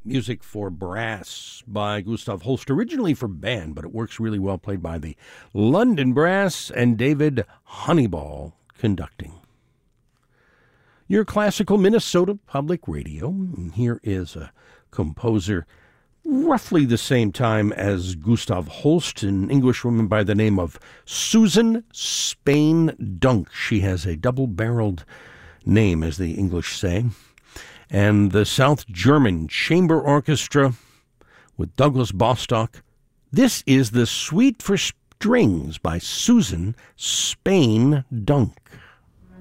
Music for Brass by Gustav Holst, originally for band, but it works really well, played by the London Brass and David Honeyball conducting. Your classical Minnesota Public Radio. And here is a composer roughly the same time as Gustav Holst, an Englishwoman by the name of Susan Spain Dunk. She has a double-barreled name, as the English say. And the South German Chamber Orchestra with Douglas Bostock. This is the Suite for Strings by Susan Spain Dunk.